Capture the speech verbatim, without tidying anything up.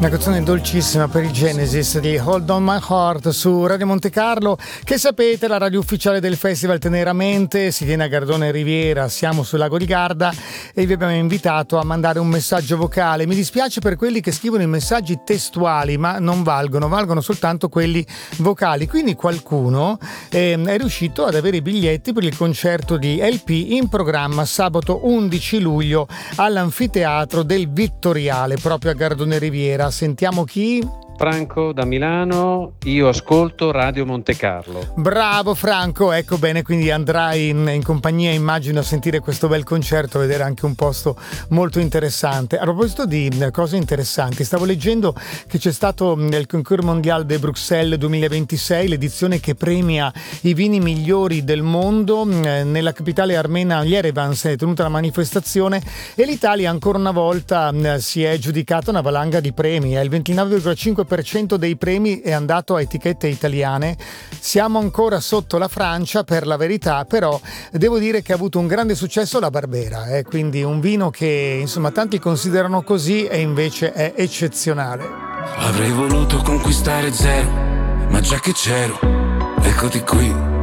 Una canzone dolcissima per i Genesis di Hold On My Heart su Radio Monte Carlo, che sapete la radio ufficiale del Festival Teneramente, si tiene a Gardone Riviera, siamo sul lago di Garda e vi abbiamo invitato a mandare un messaggio vocale. Mi dispiace per quelli che scrivono i messaggi testuali, ma non valgono, valgono soltanto quelli vocali, quindi qualcuno eh, è riuscito ad avere i biglietti per il concerto di L P in programma sabato undici luglio all'Anfiteatro del Vittoriale, proprio a Gardone Riviera. Sentiamo chi? Franco da Milano, io ascolto Radio Monte Carlo. Bravo Franco, ecco bene, quindi andrai in, in compagnia, immagino, a sentire questo bel concerto, a vedere anche un posto molto interessante. A proposito di cose interessanti, stavo leggendo che c'è stato il Concours Mondial de Bruxelles duemilaventisei, l'edizione che premia i vini migliori del mondo. Nella capitale armena Yerevan si è tenuta la manifestazione e l'Italia ancora una volta si è giudicata una valanga di premi, il ventinove virgola cinque per cento dei premi è andato a etichette italiane. Siamo ancora sotto la Francia, per la verità, però devo dire che ha avuto un grande successo la Barbera, eh? Quindi un vino che insomma tanti considerano così e invece è eccezionale. Avrei voluto conquistare zero, ma già che c'ero, eccoti qui.